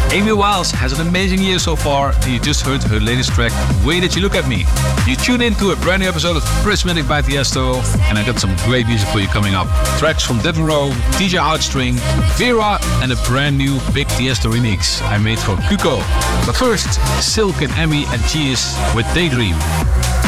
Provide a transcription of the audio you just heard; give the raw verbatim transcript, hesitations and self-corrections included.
Amy Wiles has an amazing year so far, and you just heard her latest track, Way That You Look At Me. You tune in to a brand new episode of Prismatic by Tiesto, and I got some great music for you coming up. Tracks from Devereaux, D J Outstring, Vera, and a brand new Big Tiesto remix I made for Kuko. But first, Silk and Emmy and Cheese with Daydream.